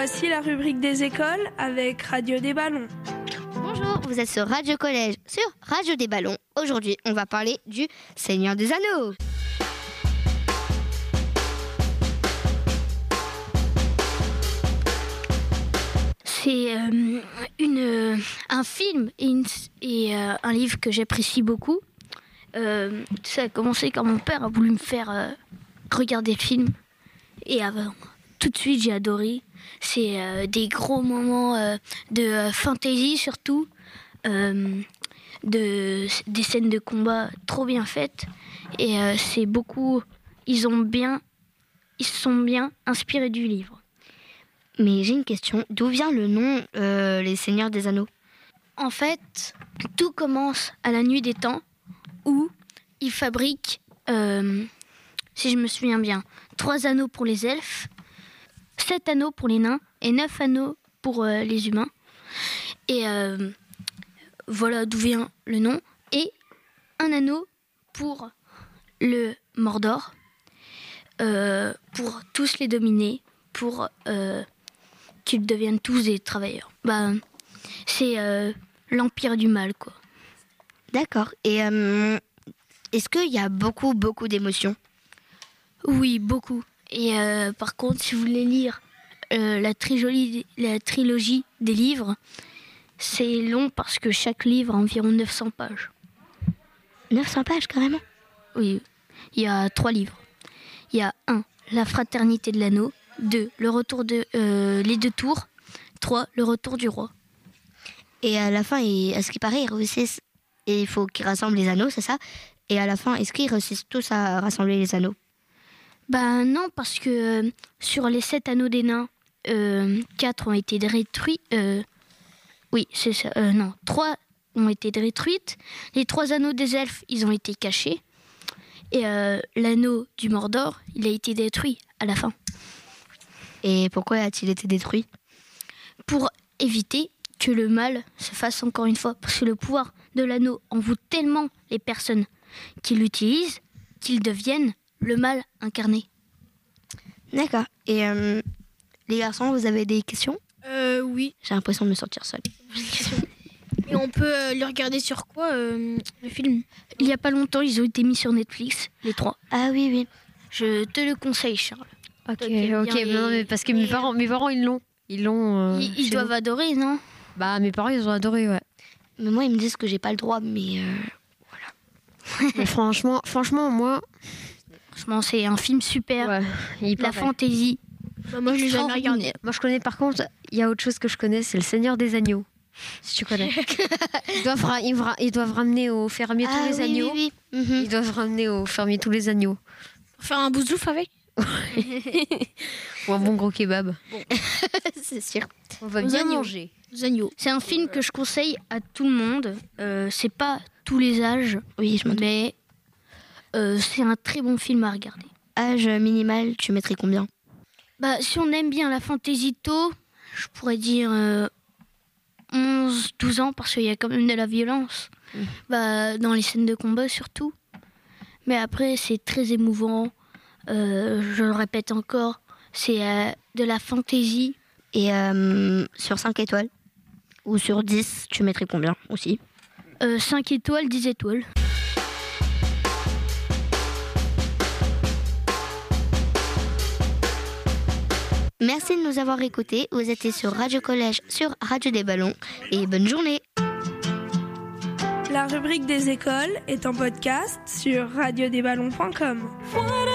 Voici la rubrique des écoles avec Radio des Ballons. Bonjour, vous êtes sur Radio Collège, sur Radio des Ballons. Aujourd'hui, on va parler du Seigneur des Anneaux. C'est un film et un livre que j'apprécie beaucoup. Ça a commencé quand mon père a voulu me faire regarder le film. Et tout de suite, j'ai adoré. C'est des gros moments de fantasy surtout. Des scènes de combat trop bien faites. Et c'est beaucoup... Ils se sont bien inspirés du livre. Mais j'ai une question, d'où vient le nom Les Seigneurs des Anneaux ? En fait, tout commence à la nuit des temps où ils fabriquent, si je me souviens bien, 3 anneaux pour les elfes, 7 anneaux pour les nains et 9 anneaux pour les humains. Et voilà d'où vient le nom. Et un anneau pour le Mordor, pour tous les dominer, pour... qu'ils deviennent tous des travailleurs. C'est l'empire du mal, quoi. D'accord. Et est-ce qu'il y a beaucoup d'émotions ? Oui, beaucoup. Et par contre, si vous voulez lire la trilogie des livres, c'est long parce que chaque livre a environ 900 pages. 900 pages, carrément ? Oui, il y a 3 livres. Il y a 1, La Fraternité de l'Anneau. 2, le retour de les 2 tours. 3, le retour du roi. Et à la fin, à ce qui paraît, ils réussissent. Et il faut qu'ils rassemblent les anneaux, c'est ça ? Et à la fin, est-ce qu'ils réussissent tous à rassembler les anneaux ? Non, parce que sur les 7 anneaux des nains, 4 ont été détruits. Oui, c'est ça. Non, 3 ont été détruites. Les 3 anneaux des elfes, ils ont été cachés. Et l'anneau du Mordor, il a été détruit à la fin. Et pourquoi a-t-il été détruit ? Pour éviter que le mal se fasse encore une fois. Parce que le pouvoir de l'anneau envoûte tellement les personnes qui l'utilisent qu'ils deviennent le mal incarné. D'accord. Et les garçons, vous avez des questions ? Oui. J'ai l'impression de me sentir seule. Et on peut le regarder sur quoi, le film ? Il n'y a pas longtemps, ils ont été mis sur Netflix, les 3. Ah oui. Je te le conseille, Charles. Ok, non, mais parce que mes parents ils l'ont. Ils ils doivent adorer, non ? Mes parents ils ont adoré, ouais. Mais moi ils me disent que j'ai pas le droit, mais voilà. Mais franchement moi. Franchement, c'est un film super. Ouais, la fantaisie. Moi je l'ai jamais regardé. Moi je connais, par contre, il y a autre chose que je connais, c'est le Seigneur des Agneaux. Si tu connais. Ils doivent ramener au fermier tous les agneaux. Oui. Ils doivent ramener au fermier tous les agneaux. Faire un boussouf avec ? Ou un bon gros kebab. Bon. C'est sûr. On va bien manger. Agneaux. C'est un film que je conseille à tout le monde. C'est pas tous les âges. Oui, je m'en doute. Mais c'est un très bon film à regarder. Âge minimal, tu mettrais combien ? Si on aime bien la fantaisie tôt, je pourrais dire 11-12 ans, parce qu'il y a quand même de la violence. Dans les scènes de combat surtout. Mais après, c'est très émouvant. Je le répète encore, c'est de la fantaisie. Et sur 5 étoiles ou sur 10, tu mettrais combien aussi ? 5 étoiles, 10 étoiles. Merci de nous avoir écoutés. Vous étiez sur Radio Collège, sur Radio des Ballons. Et bonne journée. La rubrique des écoles est en podcast sur radiodesballons.com.